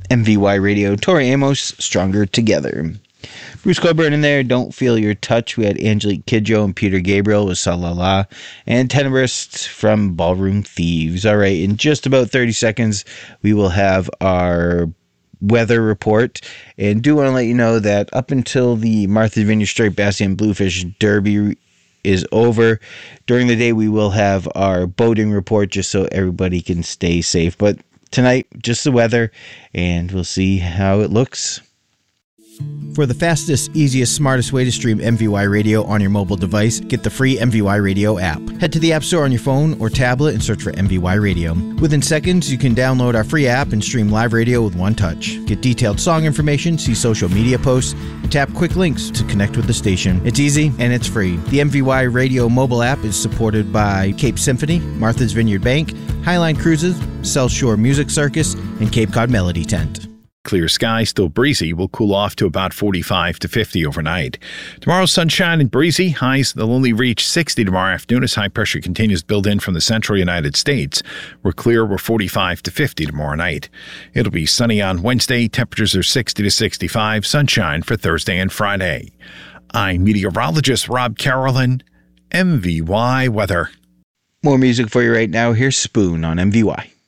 MVY Radio, Tori Amos, Stronger Together. Bruce Coburn in there, Don't Feel Your Touch. We had Angelique Kidjo and Peter Gabriel with Sa La La, and Tenebrist from Ballroom Thieves. All right, in just about 30 seconds, we will have our weather report, and do want to let you know that up until the Martha's Vineyard Striped Bass and Bluefish Derby is over, during the day we will have our boating report just so everybody can stay safe. But tonight, just the weather, and we'll see how it looks. For the fastest, easiest, smartest way to stream MVY Radio on your mobile device, get the free MVY Radio app. Head to the App Store on your phone or tablet and search for MVY Radio. Within seconds, you can download our free app and stream live radio with one touch. Get detailed song information, see social media posts, and tap quick links to connect with the station. It's easy and it's free. The MVY Radio mobile app is supported by Cape Symphony, Martha's Vineyard Bank, Highline Cruises, South Shore Music Circus, and Cape Cod Melody Tent. Clear sky, still breezy, will cool off to about 45 to 50 overnight. Tomorrow, sunshine and breezy. Highs will only reach 60 tomorrow afternoon as high pressure continues to build in from the central United States. We're clear, we're 45 to 50 tomorrow night. It'll be sunny on Wednesday. Temperatures are 60 to 65. Sunshine for Thursday and Friday. I'm meteorologist Rob Carolyn, MVY Weather. More music for you right now. Here's Spoon on MVY.